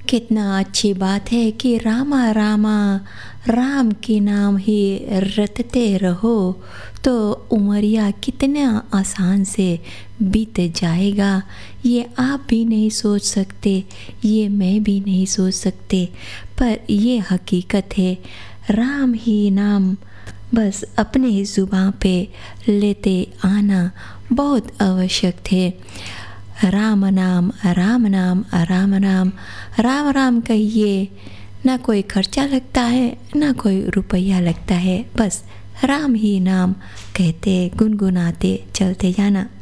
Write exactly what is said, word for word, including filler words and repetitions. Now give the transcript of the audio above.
कितना अच्छी बात है कि रामा रामा राम के नाम ही रटते रहो तो उमरिया कितना आसान से बीत जाएगा। ये आप भी नहीं सोच सकते, ये मैं भी नहीं सोच सकते, पर ये हकीकत है। राम ही नाम बस अपने ज़ुबान पे लेते आना बहुत आवश्यक थे। राम नाम राम नाम राम नाम राम राम कहिए, ना कोई खर्चा लगता है ना कोई रुपया लगता है, बस राम ही नाम कहते गुनगुनाते चलते जाना।